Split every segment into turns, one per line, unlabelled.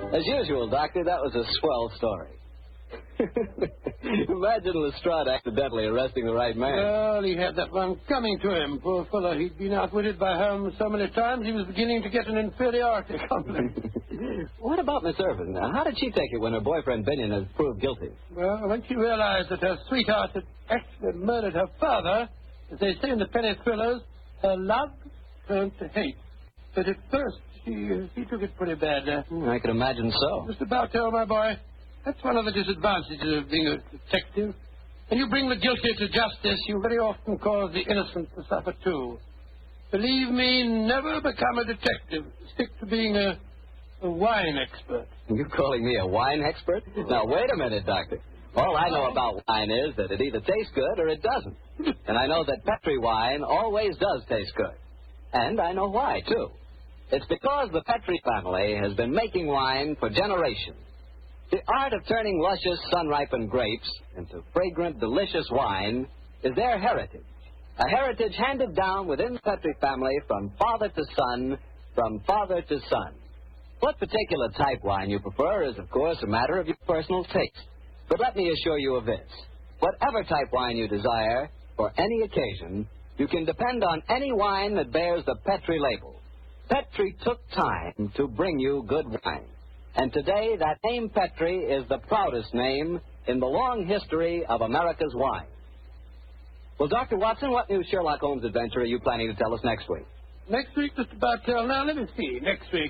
As usual, Doctor, that was a swell story. Imagine Lestrade accidentally arresting the right man.
Well, he had that one coming to him. Poor fellow, he'd been outwitted by Holmes so many times he was beginning to get an inferiority complex.
What about Miss Irvin? Now, how did she take it when her boyfriend Binion was proved guilty?
Well, when she realized that her sweetheart had actually murdered her father, as they say in the penny thrillers, her love turned to hate. But at first, she took it pretty badly.
I can imagine so.
Mr. Bartell, my boy, that's one of the disadvantages of being a detective. When you bring the guilty to justice, you very often cause the innocent to suffer too. Believe me, never become a detective. Stick to being a wine expert.
You're calling me a wine expert? Now, wait a minute, Doctor. All I know about wine is that it either tastes good or it doesn't. And I know that Petri wine always does taste good. And I know why, too. It's because the Petri family has been making wine for generations. The art of turning luscious, sun-ripened grapes into fragrant, delicious wine is their heritage. A heritage handed down within the Petri family from father to son, from father to son. What particular type wine you prefer is, of course, a matter of your personal taste. But let me assure you of this. Whatever type wine you desire, for any occasion, you can depend on any wine that bears the Petri label. Petri took time to bring you good wine. And today, that name Petri is the proudest name in the long history of America's wine. Well, Dr. Watson, what new Sherlock Holmes adventure are you planning to tell us next week?
Next week, Mr. Bartell. Now, let me see. Next week,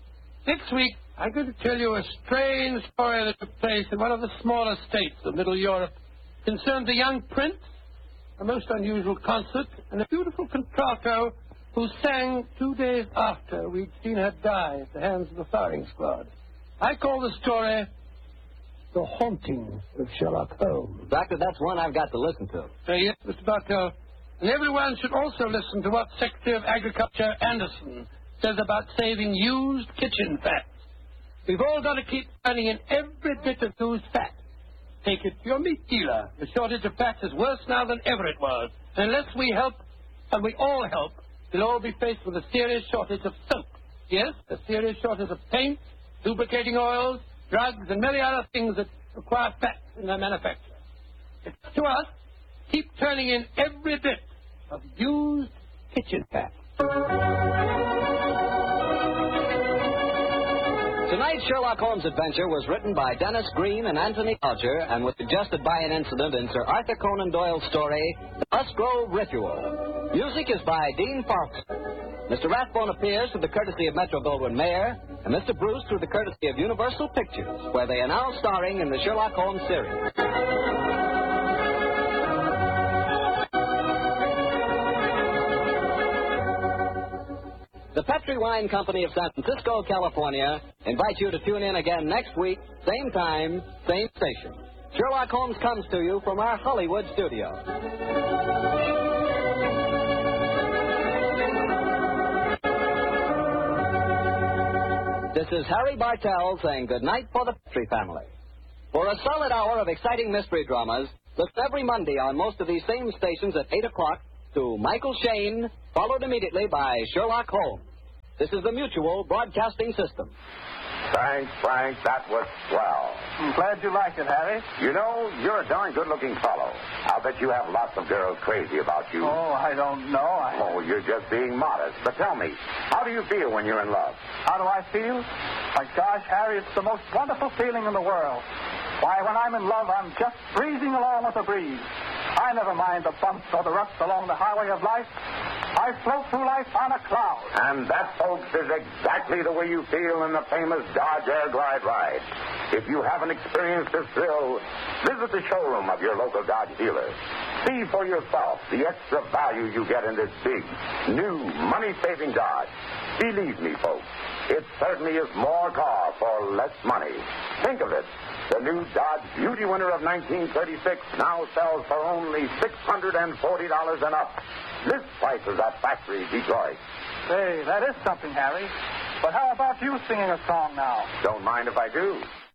I'm going to tell you a strange story that took place in one of the smaller states of Middle Europe. It concerned a young prince, a most unusual concert, and a beautiful contralto who sang 2 days after we'd seen her die at the hands of the firing squad. I call the story The Haunting of Sherlock Holmes.
Doctor, that's one I've got to listen to.
Yes, Mr. Bartell. And everyone should also listen to what Secretary of Agriculture Anderson says about saving used kitchen fat. We've all got to keep turning in every bit of used fat. Take it to your meat dealer. The shortage of fat is worse now than ever it was. And unless we help, and we all help, we'll all be faced with a serious shortage of soap. Yes, a serious shortage of paint, lubricating oils, drugs, and many other things that require fat in their manufacture. It's up to us. Keep turning in every bit of used kitchen fat.
Tonight's Sherlock Holmes adventure was written by Dennis Green and Anthony Dodger and was suggested by an incident in Sir Arthur Conan Doyle's story, The Musgrove Ritual. Music is by Dean Foster. Mr. Rathbone appears through the courtesy of Metro-Goldwyn-Mayer, and Mr. Bruce through the courtesy of Universal Pictures, where they are now starring in the Sherlock Holmes series. The Petri Wine Company of San Francisco, California, invites you to tune in again next week, same time, same station. Sherlock Holmes comes to you from our Hollywood studio. This is Harry Bartell saying goodnight for the Petri family. For a solid hour of exciting mystery dramas, listen every Monday on most of these same stations at 8 o'clock to Michael Shayne, followed immediately by Sherlock Holmes. This is the Mutual Broadcasting System.
Thanks, Frank. That was swell.
I'm glad you liked it, Harry.
You know, you're a darn good-looking fellow. I'll bet you have lots of girls crazy about you.
Oh, I don't know.
Oh, you're just being modest. But tell me, how do you feel when you're in love?
How do I feel? My gosh, Harry, it's the most wonderful feeling in the world. Why, when I'm in love, I'm just breezing along with the breeze. I never mind the bumps or the ruts along the highway of life. I float through life on a cloud.
And that, folks, is exactly the way you feel in the famous Dodge Air Glide ride. If you haven't experienced this thrill, visit the showroom of your local Dodge dealer. See for yourself the extra value you get in this big, new, money-saving Dodge. Believe me, folks, it certainly is more car for less money. Think of it. The new Dodge Beauty Winner of 1936 now sells for only $640 and up. This price is at factory Detroit.
Say, that is something, Harry. But how about you singing a song now?
Don't mind if I do.